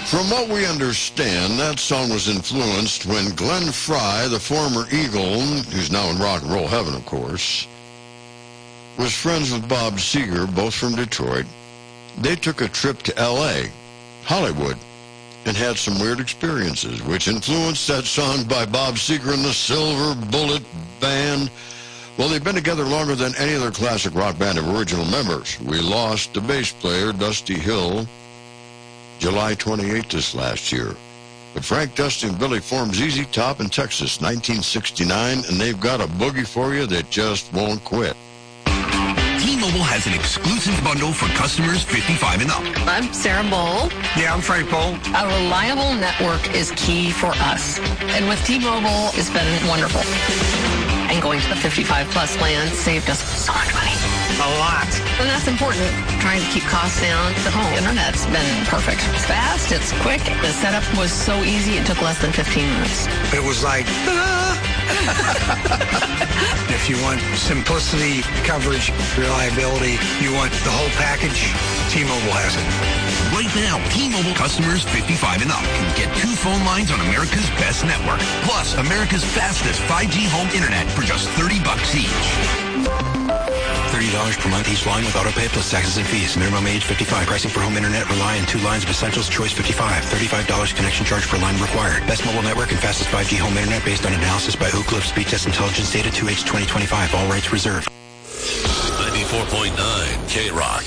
From what we understand, that song was influenced when Glenn Frey, the former Eagle, who's now in rock and roll heaven, of course, was friends with Bob Seger, both from Detroit. They took a trip to L.A., Hollywood, and had some weird experiences, which influenced that song by Bob Seger and the Silver Bullet Band. Well, they've been together longer than any other classic rock band of original members. We lost the bass player, Dusty Hill, July 28th this last year. But Frank, Dusty, and Billy formed ZZ Top in Texas, 1969, and they've got a boogie for you that just won't quit. T-Mobile has an exclusive bundle for customers 55 and up. I'm Sarah Bowl. Yeah, I'm Frank Bowl. A reliable network is key for us. And with T-Mobile, it's been wonderful. And going to the 55-plus plan saved us so much money. A lot. And that's important. Trying to keep costs down. The home internet's been perfect. It's fast. It's quick. The setup was so easy. It took less than 15 minutes. It was like, if you want simplicity, coverage, reliability, you want the whole package, T-Mobile has it. Right now, T-Mobile customers 55 and up can get 2 phone lines on America's best network, plus America's fastest 5G home internet for just $30 each. $30 per month each line with autopay plus taxes and fees. Minimum age 55. Pricing for home internet rely on 2 lines of Essentials Choice 55. $35 connection charge per line required. Best mobile network and fastest 5G home internet based on analysis by Oak Cliff Speed Test Intelligence data 2H 2025. All rights reserved. 94.9 K-Rock.